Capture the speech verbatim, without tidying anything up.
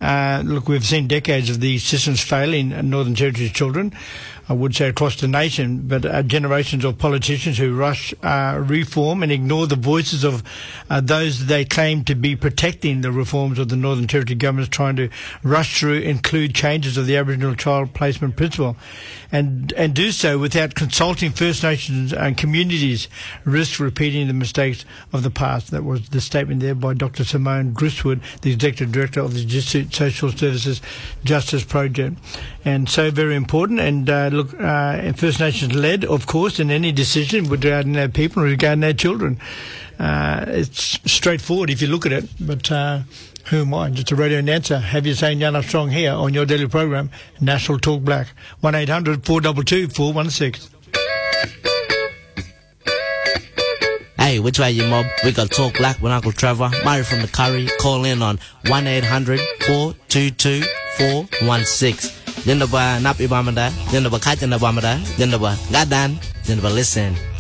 Uh, look, we've seen decades of these systems fail in Northern Territory children, I would say across the nation, but uh, generations of politicians who rush uh, reform and ignore the voices of uh, those they claim to be protecting the reforms of the Northern Territory government, trying to rush through include changes of the Aboriginal Child Placement Principle, and and do so without consulting First Nations and communities, risk repeating the mistakes of the past. That was the statement there by Doctor Simone Griswood, the Executive Director of the Jesuit Social Services Justice Project. And so very important, and uh, look, uh, First Nations led, of course, in any decision regarding our people and regarding our children. Uh, it's straightforward if you look at it, but uh, who am I? Just a radio announcer. Have you saying Yana Strong here on your daily program, National Talk Black. one eight hundred four two two four one six. Hey, which way you mob? We got Talk Black with Uncle Trevor. Murray from the Curry. Call in on one eight hundred four two two four one six. Then the napi bamada, then the kajan bamada, then the gadan, then the listen.